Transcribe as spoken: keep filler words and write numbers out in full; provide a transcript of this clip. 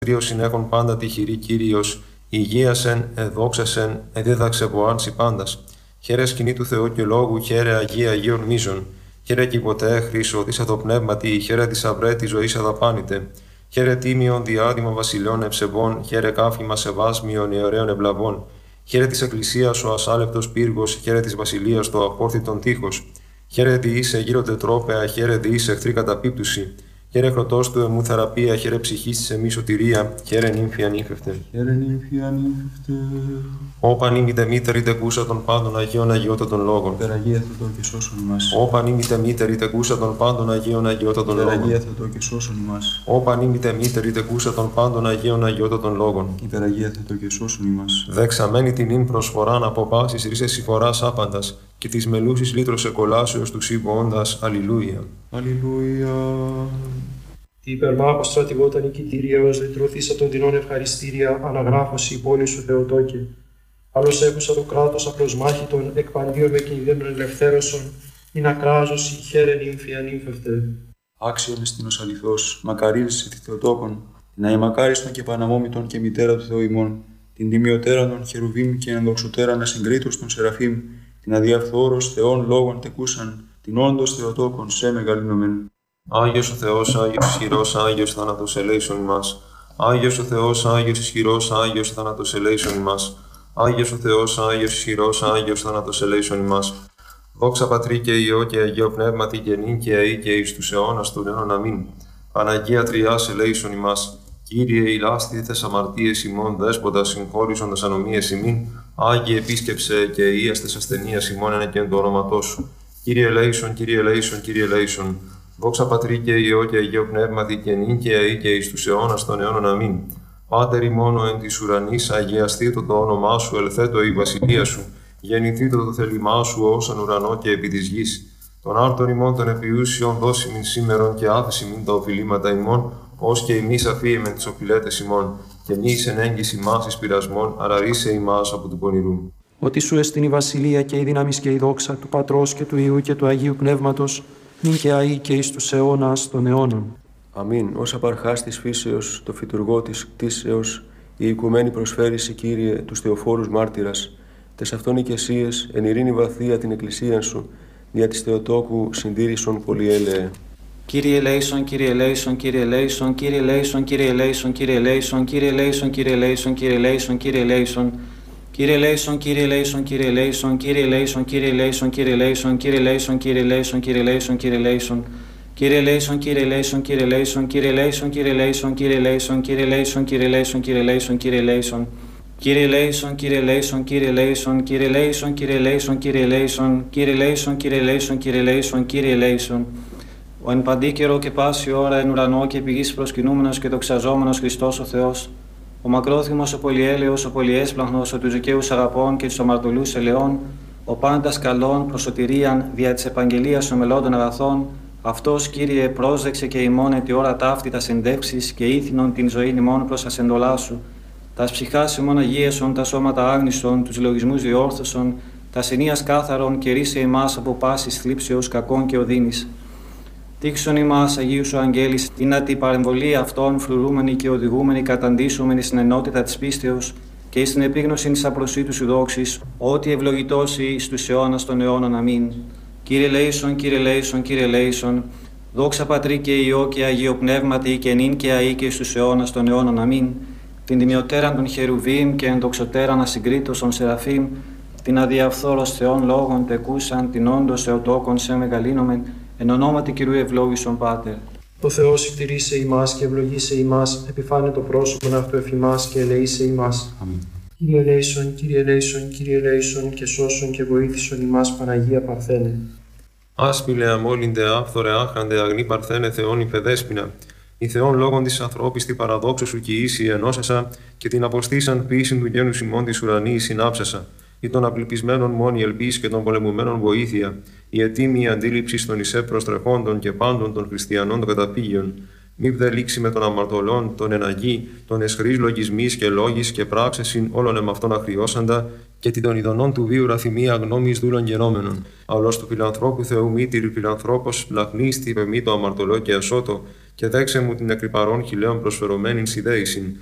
Τρίο συνέχον πάντα τυχηρή Κύριος, υγείασεν, εδόξασεν, εδίδαξε βοάνση πάντας. Χαίρε σκηνή του Θεού και λόγου, χαίρε Αγία Αγίων μίζων. Χαίρε και ποτέ χρήσο, της αδοπνεύματι, χαίρε της αυρέ τη ζωή αδαπάνητε. Χαίρε τίμιον διάδημα βασιλιών ευσεβών, χαίρε κάφημα σεβάσμιον αιωραίων ευλαβών. Χαίρε της Εκκλησίας ο ασάλευτος πύργος, χαίρε της βασιλείας το απόρθητον τείχος. Χαίρε διήσε γύρω τετρόπαια, χαίρε διήσε εχθρή καταπίπτουση. Χαίρε χρωτός του εμού θεραπεία, χαίρε ψυχής της εμείς σωτηρία, χαίρε νύμφη ανήφευτε. Χαίρε νύμφη ανήφευτε. Όπαν ήμητε μήτερη τεκούσα των πάντων Αγίων Αγιώτα των λόγων. Υπεραγία Θεοτό και σώσον ημάς. Όπαν ήμητε μήτερη τεκούσα των πάντων Αγίων Αγιώτα των λόγων. Υπεραγία Θεοτό και σώσον ημάς. Όπαν ήμητε μήτερη τεκούσα των πάντων Αγίων Αγιώτα των λόγων. Υπεραγία Θεοτό και σώσον ημάς. Δεξαμένη την ίν προσφοράν από πάσης ρίσες συμφοράς άπαντας και της μελούσης λύτρος εκολάσεως του σύμβοοντας. Αλληλούια. Αλληλούια. Τι υπερμάχο στρατηγότα νικητήρια, ως λυτρωθήσα των δεινών ευχαριστήρια, αναγράφωση πόλη σου Θεοτόκε. Άλλος έχουσα το κράτος απλοσμάχητον, εκ παντίων με κινδύνων ελευθέρωσον, ειν ακράζωση, χαίρε νύμφη ανύμφευτε. Άξιον εστίνος αληθώς, μακαρίλησε τη Θεοτόκον, την αημακάριστον και παναμόμητον και μητέρα του Θεού ημών, την τιμιωτέραν των χερουβίμ και ενδοξωτέραν ασυγκρίτως των σεραφείμ, την αδιαφθόρος Θεών λόγων τεκούσαν, την όντως Θεοτόκον σε μεγαλύνομεν. Άγιος ο Θεός, Άγιος ισχυρός, Άγιος θάνατος ελέησον ημάς. Άγιος ο Θεός, Άγιος ισχυρός, Άγιος θάνατος ελέησον ημάς. Άγιος ο Θεός, Άγιος ισχυρός, Άγιος θάνατος ελέησον ημάς. Δόξα Πατρί και Υιό και Αγίο Πνεύματι και νυν και αεί και εις τους αιώνας των αιώνων αμήν. Παναγία Τριάς ελέησον ημάς. Κύριε ηλάστηθες αμαρτίες ημών, δέσποτα συγχώρησον τας ανομίες ημίν. Άγιε επίσκεψε και ίαστες ασθενείας ημών εν και εν το όνοματό σου. Κύριε ελέησον, Κύριε ελέησον, Κύριε ελέησον. Δόξα Πατρί και Υιό και Αγίο Πνεύματι και νυν και αεί και εις τους αιώνας των αιώνων αμήν. Πάτερ ημών εν της ουρανής, αγιαστήτω το όνομά σου, ελθέτω η βασιλεία σου. Γεννηθήτω το θέλημά σου ως εν ουρανό και επί της γης. Τον άρτον ημών των επιούσιων δώσιμην σήμερον και άφησιμην τα οφειλήματα ημών, ως και ημείς αφίεμεν τις οφειλέτες ημών. Και μη εις εν έγκυς ημάς εις πειρασμών, αλλά ρίσε ημάς από του πονηρού. Ότι σου εστιν η βασιλεία και η δύναμις και η δόξα του Πατρός και του Υιού και του Αγίου Πνεύματος, νυν και αεί και εις τους αιώνας των αιώνων. Αμήν. Ως απαρχάς της φύσεως, το φυτουργό της κτίσεως, η οικουμένη προσφέρηση, Κύριε, τους θεοφόρους μάρτυρας, τες αυτόν οικεσίες, εν ειρήνη βαθία την εκκλησία σου, δια της Θεοτόκου συντήρησον πολυέλεε. Κύριε ελέησον, Κύριε ελέησον, Κύριε ελέησον, Κύριε ελέησον, Κύριε ελέησον, Κύριε ελέησον, Κύριε ελέησον, Κύριε ελέησον, Κύριε ελέησον, Κύριε ελέησον. Κύριε ελέησον, Κύριε ελέησον, Κύριε ελέησον, Κύριε ελέησον, Κύριε ελέησον, Κύριε ελέησον, Κύριε ελέησον, Κύριε ελέησον, Κύριε ελέησον, Κύριε ελέησον. Κύριε ελέησον, Κύριε ελέησον, Κύριε ελέησον, Κύριε ελέησον, Κύριε ελέησον, Κύριε ελέησον, Κύριε ελέησον, Κύριε ελέησον, Κύριε ελέησον, Κύριε ελέησον. Κύριε ελέησον, Κύριε ελέησον, Κύριε ελέησον, Κύριε ελέησον, Κύριε ελέησον, Κύριε ελέησον, Κύριε ελέησον, Κύριε ελέησον, Κύριε ελέησον, Κύριε ελέησον. Ο εν παντή καιρό και πάση ώρα εν ουρανό και επί γης προσκυνούμενος και δοξαζόμενος Χριστός ο Θεός, ο μακρόθυμος, ο πολυέλεος, ο πολυέσπλαχνος, ο τους δικαίους αγαπών και τους αμαρτωλούς ελαιών, ο πάντας καλών προς σωτηρίαν δια της επαγγελίας ομελόντων αγαθών, αυτός, Κύριε, πρόσδεξε και ημών ετη ώρα ταύτη τα συντεύξεις και ήθινον την ζωήν ημών προς ασεντολά σου. Τας ψυχάς ημών αγίασον, τα σώματα άγνησον, τους λογισμούς διόρθωσον, τα συνείας κάθαρον και ρίσε ημάς από πάσης θλίψεως κακών και οδύνης. Τύξον ημάς, Αγίου σου αγγέλης, είναι την παρεμβολή αυτών φρουρούμενοι και οδηγούμενοι καταντήσομενοι στην ενότητα της πίστεως και στην επίγνωση της απροσίτου σου δόξης, ότι ευλογητώσει εις τους αιώνας των αιώνων. Αμήν. Κύριε ελέησον, Κύριε ελέησον, Κύριε ελέησον, δόξα Πατρί και Υιό και Αγίο Πνεύματι και νυν και αεί και εις τους αιώνας των αιώνων. Αμήν. Την τιμιωτέραν των χερουβίμ και ενδοξωτέραν ασυγκρίτως των σεραφείμ, την αδιαφθόρος Θεών λόγων τεκούσαν, την όντως Θεοτόκον σε μεγαλύνομεν, εν ονόματι Κυρίου ευλόγησον Πάτερ. Ο Θεός εκτηρήσε ημάς και ευλογήσε ημάς, επιφάνε το πρόσωπον αυτού εφημάς και ελεήσε ημάς. Αμήν. Κύριε ελέησον, Κύριε ελέησον, Κύριε ελέησον και σώσον και βοήθησον ημάς Παναγία Παρθένε. Άσπηλε αμόλυντε άφθορε άχραντε αγνή Παρθένε Θεόν υπεδέσποινα. Η Θεόν λόγων της ανθρώπης τη παραδόξω σου κι ίση ενώσασα και την αποστήσαν ποιήσιν του γένους ημών της ουρανής συνάψασα. Ή των απληπισμένων μόνη ελπίς και των πολεμουμένων βοήθεια, η ετοίμη αντίληψη των εισέ προστρεχόντων και πάντων των χριστιανών των καταφύγιων. Μη δε λήξει με των αμαρτωλών, των εναγή, των εσχρής λογισμής και λόγης και πράξεσιν όλων εμαυτών αχριώσαντα, και την των ειδονών του βίου ραθυμία γνώμης δούλων γενόμενων. Αλλώς του φιλανθρώπου Θεού μήτηρη φιλανθρώπος λαχνίστη πεμεί το αμαρτωλό και ασώτο, και δέξε μου την εκρυπαρών χιλέων προσφερωμένην συνδέησιν,